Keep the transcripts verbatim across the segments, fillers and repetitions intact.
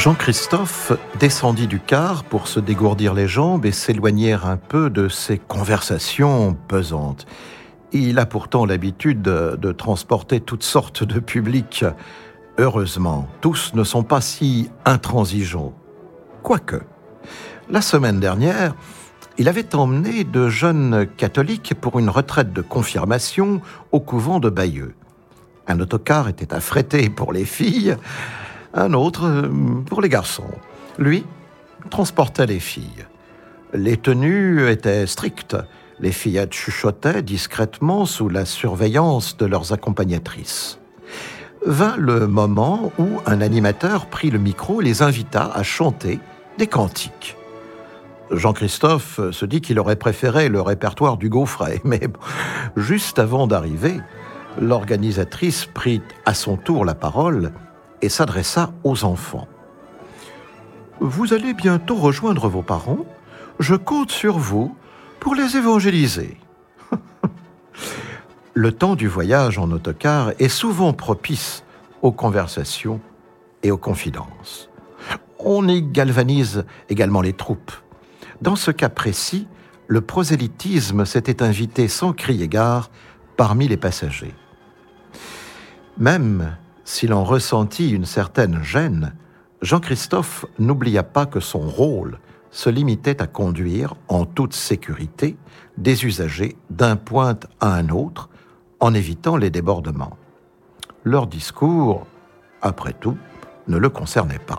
Jean-Christophe descendit du car pour se dégourdir les jambes et s'éloigner un peu de ces conversations pesantes. Il a pourtant l'habitude de, de transporter toutes sortes de publics. Heureusement, tous ne sont pas si intransigeants. Quoique, la semaine dernière, il avait emmené de jeunes catholiques pour une retraite de confirmation au couvent de Bayeux. Un autocar était affrété pour les filles, un autre pour les garçons. Lui transportait les filles. Les tenues étaient strictes. Les fillettes chuchotaient discrètement sous la surveillance de leurs accompagnatrices. Vint le moment où un animateur prit le micro et les invita à chanter des cantiques. Jean-Christophe se dit qu'il aurait préféré le répertoire du Gaufret, mais juste avant d'arriver, l'organisatrice prit à son tour la parole et s'adressa aux enfants. « Vous allez bientôt rejoindre vos parents. Je compte sur vous pour les évangéliser. » Le temps du voyage en autocar est souvent propice aux conversations et aux confidences. On y galvanise également les troupes. Dans ce cas précis, le prosélytisme s'était invité sans crier gare parmi les passagers. Même s'il en ressentit une certaine gêne, Jean-Christophe n'oublia pas que son rôle se limitait à conduire en toute sécurité des usagers d'un point à un autre en évitant les débordements. Leur discours, après tout, ne le concernait pas.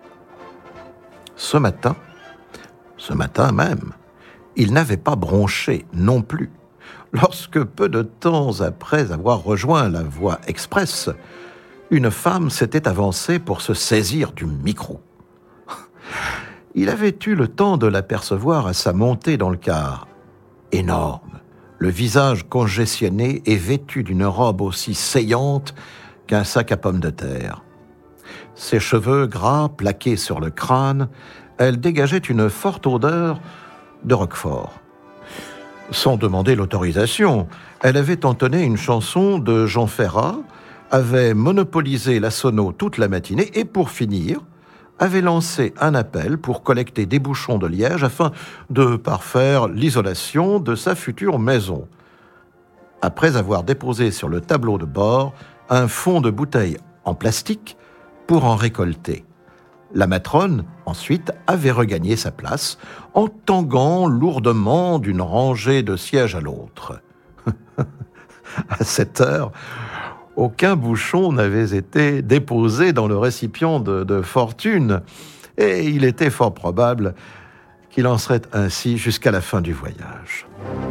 Ce matin, ce matin même, il n'avait pas bronché non plus, lorsque peu de temps après avoir rejoint la voie express, une femme s'était avancée pour se saisir du micro. Il avait eu le temps de l'apercevoir à sa montée dans le car. Énorme, le visage congestionné et vêtu d'une robe aussi saillante qu'un sac à pommes de terre. Ses cheveux gras plaqués sur le crâne, elle dégageait une forte odeur de roquefort. Sans demander l'autorisation, elle avait entonné une chanson de Jean Ferrat, avait monopolisé la sono toute la matinée et, pour finir, avait lancé un appel pour collecter des bouchons de liège afin de parfaire l'isolation de sa future maison. Après avoir déposé sur le tableau de bord un fond de bouteilles en plastique pour en récolter. La matrone, ensuite, avait regagné sa place en tanguant lourdement d'une rangée de sièges à l'autre. À cette heure, aucun bouchon n'avait été déposé dans le récipient de, de fortune, et il était fort probable qu'il en serait ainsi jusqu'à la fin du voyage.